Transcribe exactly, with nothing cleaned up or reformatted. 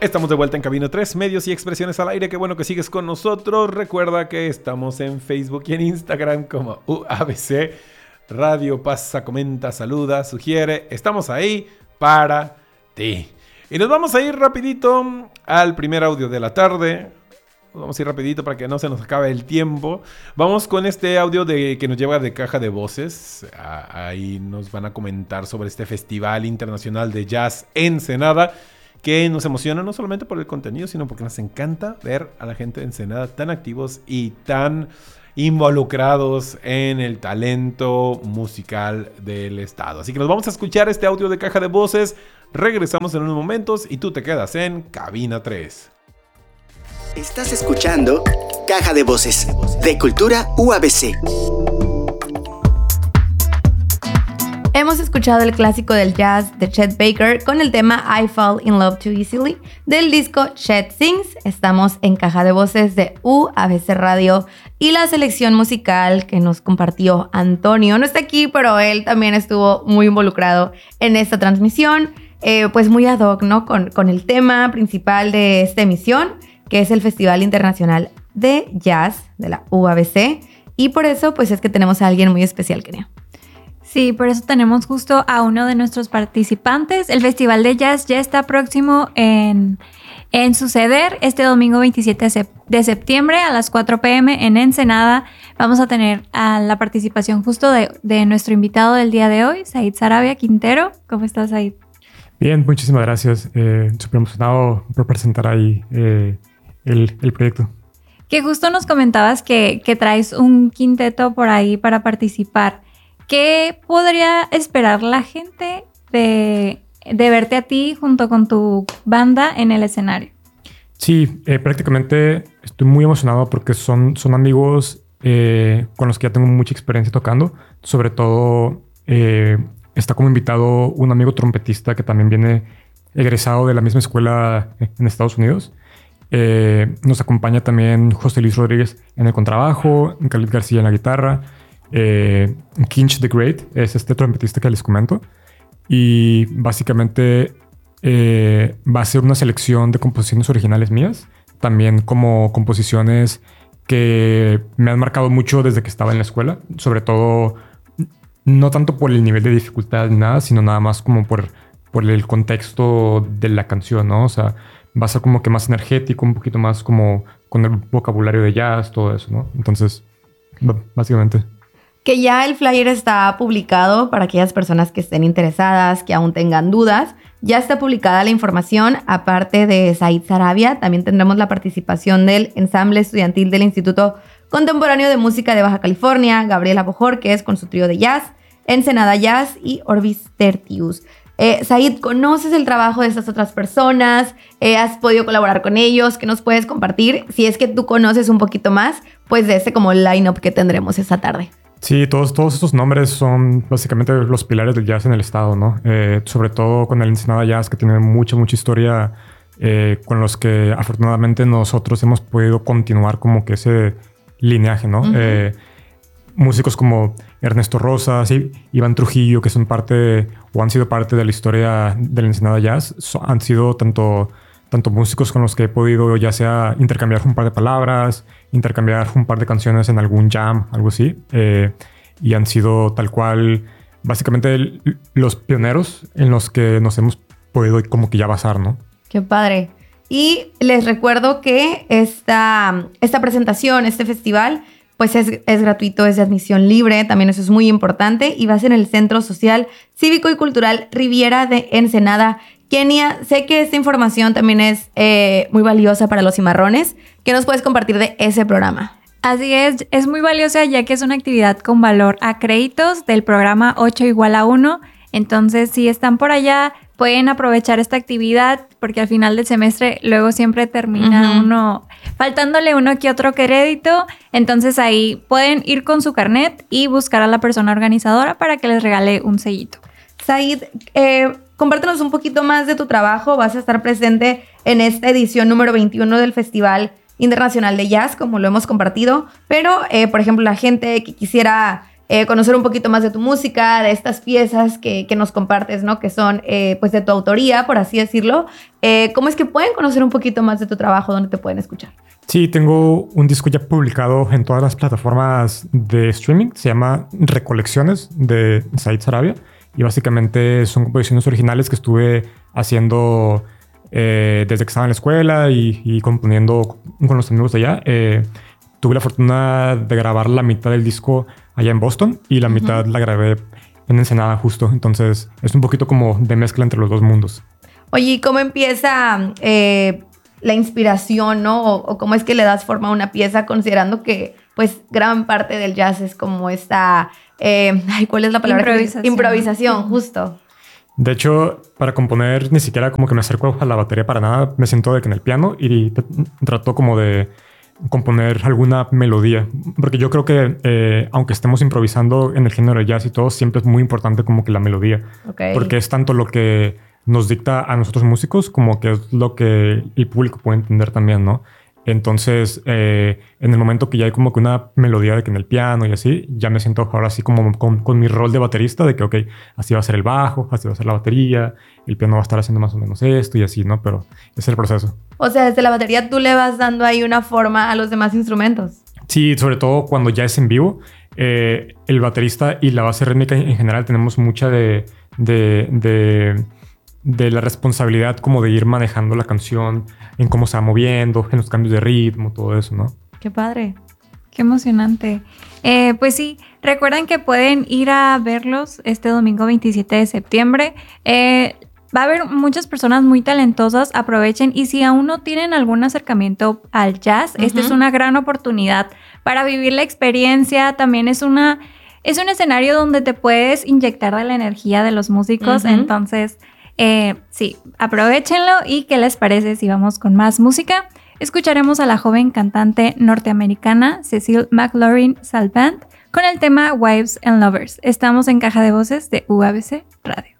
Estamos de vuelta en Cabina tres, medios y expresiones al aire. Qué bueno que sigues con nosotros. Recuerda que estamos en Facebook y en Instagram como U A B C Radio. Pasa, comenta, saluda, sugiere. Estamos ahí para ti. Y nos vamos a ir rapidito al primer audio de la tarde. Vamos a ir rapidito para que no se nos acabe el tiempo. Vamos con este audio de, que nos lleva de Caja de Voces. Ahí nos van a comentar sobre este Festival Internacional de Jazz Ensenada, que nos emociona no solamente por el contenido, sino porque nos encanta ver a la gente de Ensenada tan activos y tan involucrados en el talento musical del estado. Así que nos vamos a escuchar este audio de Caja de Voces. Regresamos en unos momentos y tú te quedas en Cabina tres. Estás escuchando Caja de Voces de Cultura U A B C. Hemos escuchado el clásico del jazz de Chet Baker con el tema I Fall in Love Too Easily del disco Chet Sings. Estamos en Caja de Voces de U A B C Radio y la selección musical que nos compartió Antonio no está aquí, pero él también estuvo muy involucrado en esta transmisión, eh, pues muy ad hoc, ¿no? Con, con el tema principal de esta emisión, que es el Festival Internacional de Jazz de la U A B C, y por eso pues es que tenemos a alguien muy especial, Kenia. Sí, por eso tenemos justo a uno de nuestros participantes. El Festival de Jazz ya está próximo en, en suceder este domingo veintisiete de septiembre a las cuatro p.m. en Ensenada. Vamos a tener a la participación justo de, de nuestro invitado del día de hoy, Said Sarabia Quintero. ¿Cómo estás, Said? Bien, muchísimas gracias. Eh, súper emocionado por presentar ahí eh, el, el proyecto. Que justo nos comentabas que, que traes un quinteto por ahí para participar. ¿Qué podría esperar la gente de, de verte a ti junto con tu banda en el escenario? Sí, eh, prácticamente estoy muy emocionado porque son, son amigos eh, con los que ya tengo mucha experiencia tocando. Sobre todo eh, está como invitado un amigo trompetista que también viene egresado de la misma escuela en Estados Unidos. Eh, nos acompaña también José Luis Rodríguez en el contrabajo, Khalid García en la guitarra. Eh, Kinch the Great es este trompetista que les comento, y básicamente eh, va a ser una selección de composiciones originales mías, también como composiciones que me han marcado mucho desde que estaba en la escuela, sobre todo no tanto por el nivel de dificultad ni nada, sino nada más como por, por el contexto de la canción, ¿no? O sea, va a ser como que más energético, un poquito más como con el vocabulario de jazz, todo eso, ¿no? Entonces, b- básicamente... Que ya el flyer está publicado para aquellas personas que estén interesadas, que aún tengan dudas. Ya está publicada la información. Aparte de Said Sarabia, también tendremos la participación del ensamble estudiantil del Instituto Contemporáneo de Música de Baja California, Gabriela Bojorquez con su trío de jazz, Ensenada Jazz y Orbis Tertius. Eh, Said, ¿conoces el trabajo de estas otras personas? Eh, ¿Has podido colaborar con ellos? ¿Qué nos puedes compartir? Si es que tú conoces un poquito más, pues de ese como line-up que tendremos esta tarde. Sí, todos, todos estos nombres son básicamente los pilares del jazz en el estado, ¿no? Eh, sobre todo con el Ensenada Jazz, que tiene mucha, mucha historia, eh, con los que afortunadamente nosotros hemos podido continuar como que ese lineaje, ¿no? Uh-huh. Eh, músicos como Ernesto Rosas y Iván Trujillo, que son parte o han sido parte de la historia del Ensenada Jazz, so, han sido tanto... tanto músicos con los que he podido ya sea intercambiar un par de palabras, intercambiar un par de canciones en algún jam, algo así. Eh, y han sido tal cual, básicamente el, los pioneros en los que nos hemos podido como que ya basar, ¿no? ¡Qué padre! Y les recuerdo que esta, esta presentación, este festival, pues es, es gratuito, es de admisión libre, también eso es muy importante, y va a ser en el Centro Social, Cívico y Cultural Riviera de Ensenada. Kenia, sé que esta información también es eh, muy valiosa para los cimarrones. ¿Qué nos puedes compartir de ese programa? Así es, es muy valiosa ya que es una actividad con valor a créditos del programa ocho igual a uno. Entonces, si están por allá, pueden aprovechar esta actividad porque al final del semestre luego siempre termina uh-huh. uno faltándole uno que otro crédito. Entonces ahí pueden ir con su carnet y buscar a la persona organizadora para que les regale un sellito. Said, eh, compártenos un poquito más de tu trabajo. Vas a estar presente en esta edición número veintiuno del Festival Internacional de Jazz, como lo hemos compartido. Pero, eh, por ejemplo, la gente que quisiera eh, conocer un poquito más de tu música, de estas piezas que, que nos compartes, ¿no? Que son eh, pues de tu autoría, por así decirlo. Eh, ¿Cómo es que pueden conocer un poquito más de tu trabajo? ¿Dónde te pueden escuchar? Sí, tengo un disco ya publicado en todas las plataformas de streaming. Se llama Recolecciones de Said Sarabia. Y básicamente son composiciones originales que estuve haciendo eh, desde que estaba en la escuela y, y componiendo con los amigos de allá. Eh, tuve la fortuna de grabar la mitad del disco allá en Boston y la uh-huh. mitad la grabé en Ensenada justo. Entonces es un poquito como de mezcla entre los dos mundos. Oye, ¿y cómo empieza eh, la inspiración, ¿no? O, o cómo es que le das forma a una pieza, considerando que pues gran parte del jazz es como esta... Eh, ay, ¿cuál es la palabra? Improvisación. Improvisación, justo. De hecho, para componer ni siquiera como que me acerco a la batería para nada. Me siento de que en el piano y trato como de componer alguna melodía. Porque yo creo que eh, aunque estemos improvisando en el género de jazz y todo, siempre es muy importante como que la melodía. Okay. Porque es tanto lo que nos dicta a nosotros músicos como que es lo que el público puede entender también, ¿no? Entonces, eh, en el momento que ya hay como que una melodía de que en el piano y así, ya me siento ahora así como con, con mi rol de baterista de que, ok, así va a ser el bajo, así va a ser la batería, el piano va a estar haciendo más o menos esto y así, ¿no? Pero ese es el proceso. O sea, desde la batería tú le vas dando ahí una forma a los demás instrumentos. Sí, sobre todo cuando ya es en vivo, eh, el baterista y la base rítmica en general tenemos mucha de... de, de de la responsabilidad como de ir manejando la canción, en cómo se va moviendo, en los cambios de ritmo, todo eso, ¿no? Qué padre. Qué emocionante. Eh, pues sí, recuerden que pueden ir a verlos este domingo veintisiete de septiembre. Eh, va a haber muchas personas muy talentosas, aprovechen. Y si aún no tienen algún acercamiento al jazz, uh-huh. esta es una gran oportunidad para vivir la experiencia. También es una, es un escenario donde te puedes inyectar de la energía de los músicos, uh-huh. entonces... Eh, sí, aprovechenlo. ¿Y qué les parece si vamos con más música? Escucharemos a la joven cantante norteamericana Cecile McLaurin Salvant con el tema Wives and Lovers. Estamos en Caja de Voces de U A B C Radio.